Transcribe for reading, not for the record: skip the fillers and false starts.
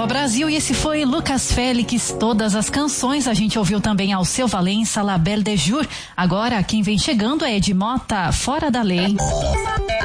Nova Brasil, e esse foi Lucas Félix. Todas as canções a gente ouviu também Alceu Valença, La Belle de Jour. Agora quem vem chegando é Ed Mota, Fora da Lei.